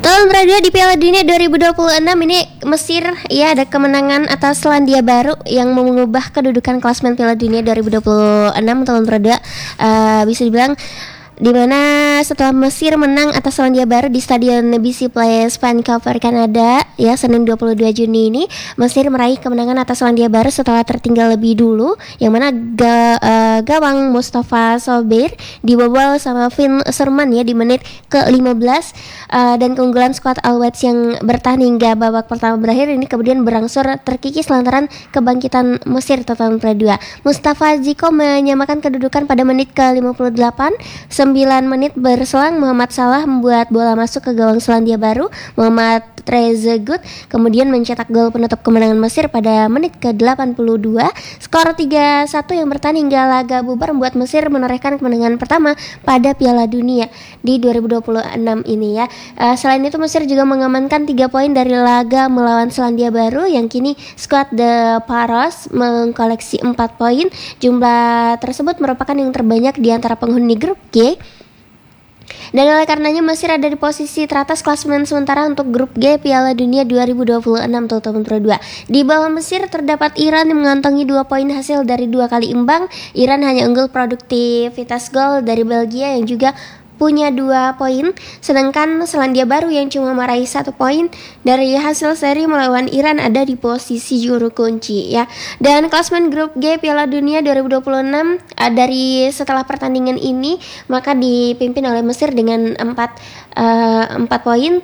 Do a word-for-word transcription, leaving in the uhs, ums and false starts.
Tuan Bradua di Piala Dunia dua ribu dua puluh enam ini Mesir ya ada kemenangan atas Selandia Baru yang mengubah kedudukan klasmen Piala Dunia dua ribu dua puluh enam. Tuan Bradua uh, bisa dibilang di mana setelah Mesir menang atas Selandia Baru di Stadion B C Place Vancouver, Kanada ya Senin dua puluh dua Juni ini, Mesir meraih kemenangan atas Selandia Baru setelah tertinggal lebih dulu, yang mana ga, uh, gawang Mustafa Sobeir dibobol sama Finn Sherman ya di menit ke lima belas, uh, dan keunggulan skuad Alouettes yang bertahan hingga babak pertama berakhir ini kemudian berangsur terkikis lantaran kebangkitan Mesir. Total dua. Mustafa Ziko menyamakan kedudukan pada menit ke lima puluh delapan. sembilan menit berselang, Muhammad Salah membuat bola masuk ke gawang Selandia Baru. Muhammad Trezeguet kemudian mencetak gol penutup kemenangan Mesir pada menit ke delapan puluh dua. Skor tiga satu yang bertahan hingga laga bubar membuat Mesir menorehkan kemenangan pertama pada Piala Dunia di dua ribu dua puluh enam ini ya. Uh, selain itu Mesir juga mengamankan tiga poin dari laga melawan Selandia Baru yang kini skuad The Pharaohs mengkoleksi empat poin. Jumlah tersebut merupakan yang terbanyak di antara penghuni grup G. Dan oleh karenanya Mesir ada di posisi teratas klasemen sementara untuk grup G Piala Dunia dua ribu dua puluh enam teman-teman berdua. Di bawah Mesir terdapat Iran yang mengantongi dua poin hasil dari dua kali imbang. Iran hanya unggul produktivitas gol dari Belgia yang juga punya dua poin, sedangkan Selandia Baru yang cuma meraih satu poin dari hasil seri melawan Iran ada di posisi juru kunci ya. Dan klasemen grup G Piala Dunia dua ribu dua puluh enam uh, dari setelah pertandingan ini maka dipimpin oleh Mesir dengan empat uh, empat poin,